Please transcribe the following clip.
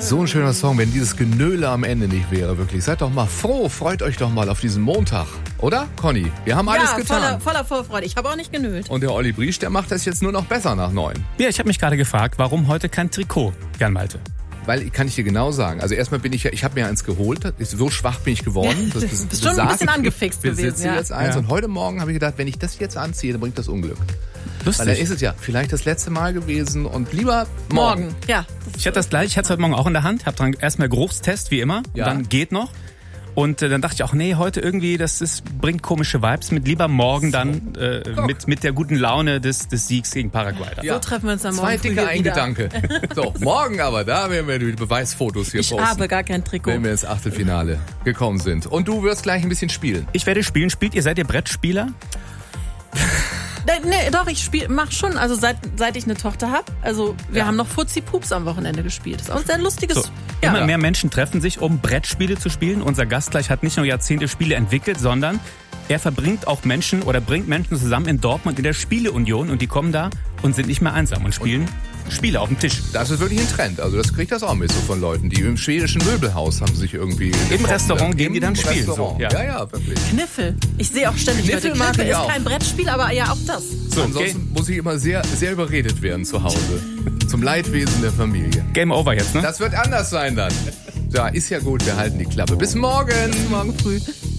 So ein schöner Song, wenn dieses Genöle am Ende nicht wäre, wirklich. Seid doch mal froh, freut euch doch mal auf diesen Montag. Oder, Conny? Wir haben alles getan. Voller Vorfreude. Ich habe auch nicht genölt. Und der Olli Briesch, der macht das jetzt nur noch besser nach 9. Ja, ich habe mich gerade gefragt, warum heute kein Trikot, Jan Malte? Weil, kann ich dir genau sagen, also erstmal ich habe mir eins geholt, so schwach bin ich geworden. Du bist schon ein bisschen angefixt gewesen. Ich besitze jetzt eins und heute Morgen habe ich gedacht, wenn ich das jetzt anziehe, dann bringt das Unglück. Lustig. Weil dann ist es ja vielleicht das letzte Mal gewesen und lieber morgen. Ja. Ich hatte das gleich, ich hatte es heute Morgen auch in der Hand, habe dran erstmal Geruchstest, wie immer, Ja. und dann geht noch. Und dann dachte ich auch, nee, heute irgendwie, bringt komische Vibes mit. Lieber morgen dann mit der guten Laune des Siegs gegen Paraguay. Ja. So treffen wir uns dann morgen. 2 früh dicke wieder. Eingedanke. So, morgen aber, da werden wir die Beweisfotos hier Ich posten. habe gar kein Trikot. Wenn wir ins Achtelfinale gekommen sind. Und du wirst gleich ein bisschen spielen. Ich werde spielen. Seid ihr Brettspieler? Nee, doch, mach schon. Also seit ich eine Tochter habe. Also wir haben noch Fuzzi-Pups am Wochenende gespielt. Das ist auch ein sehr lustiges. So, immer mehr Menschen treffen sich, um Brettspiele zu spielen. Unser Gast gleich hat nicht nur Jahrzehnte Spiele entwickelt, sondern er bringt Menschen zusammen in Dortmund in der Spieleunion und die kommen da und sind nicht mehr einsam und spielen Spiele auf dem Tisch. Das ist wirklich ein Trend. Also das kriegt das auch mit so von Leuten, die im schwedischen Möbelhaus haben sich irgendwie... Im Restaurant gehen die dann spielen. Restaurant. So, Ja, wirklich. Kniffel. Ich sehe auch ständig Kniffel Leute. mag Kniffel ich ist auch. kein Brettspiel, aber ja auch das. So, ansonsten muss ich immer sehr, sehr überredet werden zu Hause. Zum Leidwesen der Familie. Game over jetzt, ne? Das wird anders sein dann. Ja, ist ja gut, wir halten die Klappe. Bis morgen. Morgen früh.